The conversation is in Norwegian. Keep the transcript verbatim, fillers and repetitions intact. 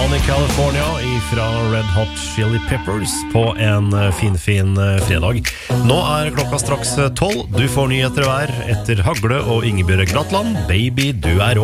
Sunny California fra Red Hot Chili Peppers på en fin, fin fredag. Nå er klokka straks tolv. Du får nyheter hver etter Hagle og Ingebjørg Glatland. Baby, du er